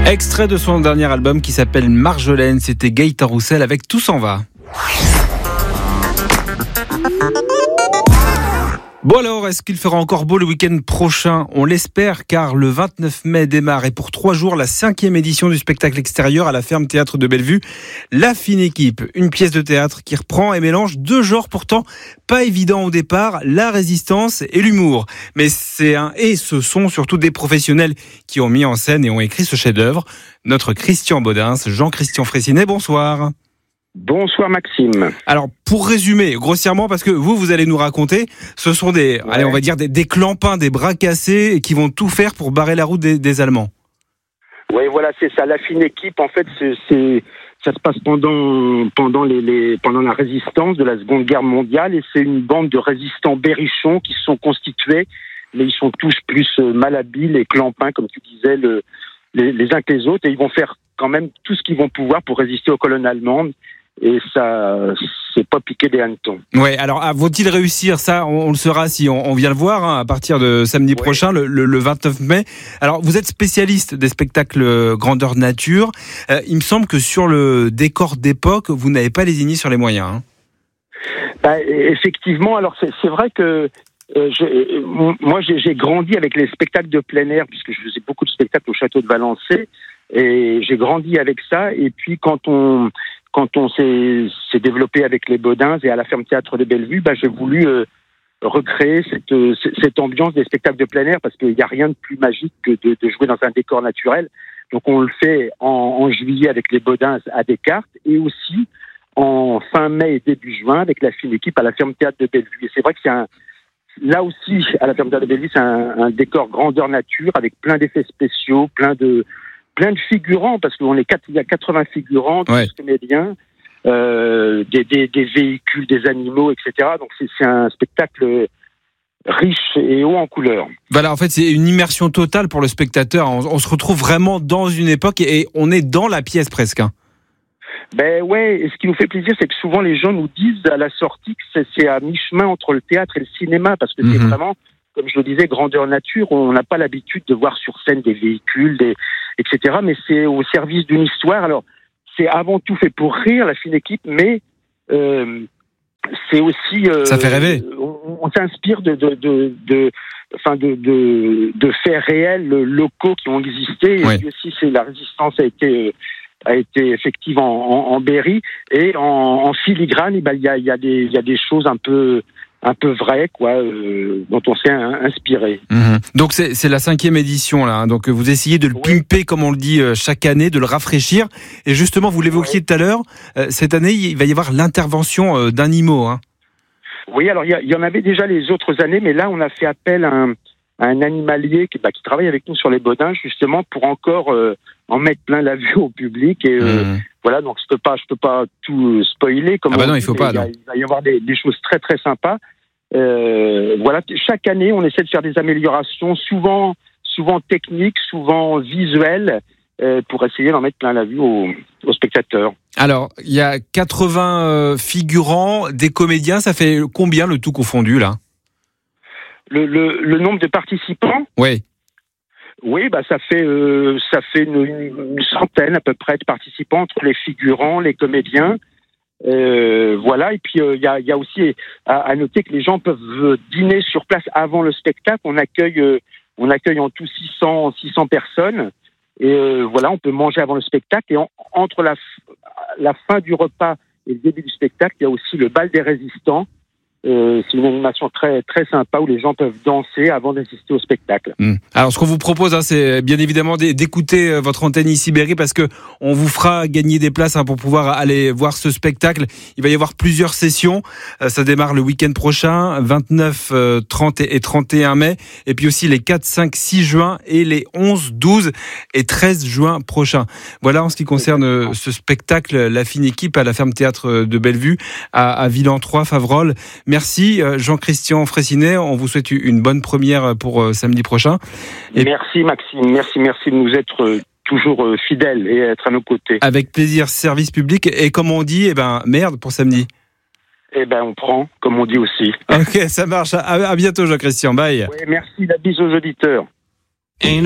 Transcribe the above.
Extrait de son dernier album qui s'appelle Marjolaine, c'était Gaëtan Roussel avec Tout s'en va. Bon alors, est-ce qu'il fera encore beau le week-end prochain ? On l'espère, car le 29 mai démarre et pour 3 jours la 5e édition du spectacle extérieur à la Ferme Théâtre de Bellevue. La Fine Équipe, une pièce de théâtre qui reprend et mélange 2 genres pourtant pas évidents au départ, la résistance et l'humour. Mais ce sont surtout des professionnels qui ont mis en scène et ont écrit ce chef-d'œuvre. Notre Christian Baudins, Jean-Christian Fraissinet, bonsoir. Bonsoir Maxime. Alors pour résumer grossièrement, parce que vous allez nous raconter, ce sont des clampins, des bras cassés qui vont tout faire pour barrer la route des Allemands. Oui, voilà, c'est ça. La Fine Équipe, en fait, ça se passe pendant la résistance de la Seconde Guerre mondiale, et c'est une bande de résistants berrichons qui se sont constitués, mais ils sont tous plus malhabiles et clampins, comme tu disais, les uns que les autres, et ils vont faire quand même tout ce qu'ils vont pouvoir pour résister aux colonnes allemandes. Et ça, c'est pas piquer des hannetons. Ouais, alors vont-ils réussir ? Ça, on le saura si on vient le voir à partir de samedi prochain, le 29 mai. Alors, vous êtes spécialiste des spectacles grandeur nature. Il me semble que sur le décor d'époque, vous n'avez pas lésiné sur les moyens. Effectivement, alors c'est vrai que moi j'ai grandi avec les spectacles de plein air, puisque je faisais beaucoup de spectacles au château de Valençay, et j'ai grandi avec ça. Et puis quand on s'est développé avec les Baudins et à la Ferme Théâtre de Bellevue, j'ai voulu recréer cette ambiance des spectacles de plein air, parce qu'il n'y a rien de plus magique que de jouer dans un décor naturel. Donc on le fait en juillet avec les Baudins à Descartes, et aussi en fin mai et début juin avec la Fine Équipe à la Ferme Théâtre de Bellevue. Et c'est vrai que là aussi, à la Ferme Théâtre de Bellevue, c'est un décor grandeur nature avec plein d'effets spéciaux, plein de figurants, parce qu'il y a 80 figurants, 12 comédiens, des véhicules, des animaux, etc. Donc c'est un spectacle riche et haut en couleurs. Voilà, en fait, c'est une immersion totale pour le spectateur. On se retrouve vraiment dans une époque et on est dans la pièce presque. Et ce qui nous fait plaisir, c'est que souvent les gens nous disent à la sortie que c'est à mi-chemin entre le théâtre et le cinéma, parce que c'est vraiment, comme je le disais, grandeur nature. On n'a pas l'habitude de voir sur scène des véhicules, etc. Mais c'est au service d'une histoire. Alors, c'est avant tout fait pour rire, la Fine Équipe, mais c'est aussi... ça fait rêver. On s'inspire de faits réels locaux qui ont existé. Et puis aussi, la résistance a été effective en Berry, et en filigrane, il y a des choses un peu vraies, dont on s'est inspiré. Donc c'est la 5e édition là. Donc vous essayez de le pimper, comme on le dit chaque année, de le rafraîchir. Et justement, vous l'évoquiez tout à l'heure, cette année il va y avoir l'intervention d'animaux. Oui, alors il y en avait déjà les autres années, mais là on a fait appel à un animalier qui travaille avec nous sur les Baudins, justement, pour encore en mettre plein la vue au public. Et voilà, donc je peux pas tout spoiler. Non, il faut pas. Il va y avoir des choses très très sympas. Voilà, chaque année, on essaie de faire des améliorations, souvent techniques, souvent visuelles, pour essayer d'en mettre plein la vue aux spectateurs. Alors, il y a 80 figurants, des comédiens. Ça fait combien le tout confondu là ? Le nombre de participants ? Oui, ça fait une centaine à peu près de participants entre les figurants, les comédiens. Voilà, et puis il y a aussi à noter que les gens peuvent dîner sur place avant le spectacle. On accueille en tout 600 personnes, et voilà, on peut manger avant le spectacle, et entre la fin du repas et le début du spectacle, il y a aussi le bal des résistants. C'est une animation très très sympa où les gens peuvent danser avant d'assister au spectacle. Alors ce qu'on vous propose, c'est bien évidemment d'écouter votre antenne ici Berry, parce que on vous fera gagner des places pour pouvoir aller voir ce spectacle. Il va y avoir plusieurs sessions. Ça démarre le week-end prochain, 29, 30 et 31 mai, et puis aussi les 4, 5, 6 juin et les 11, 12 et 13 juin prochains. Voilà en ce qui concerne ce spectacle, La Fine Équipe à la Ferme Théâtre de Bellevue à Villan-3, Faverolles. Merci Jean-Christian Fraissinet, on vous souhaite une bonne première pour samedi prochain. Merci Maxime, merci de nous être toujours fidèles et être à nos côtés. Avec plaisir, service public, et comme on dit, merde pour samedi. On prend, comme on dit aussi. Ok, ça marche, à bientôt Jean-Christian, bye. Oui, merci, la bise aux auditeurs.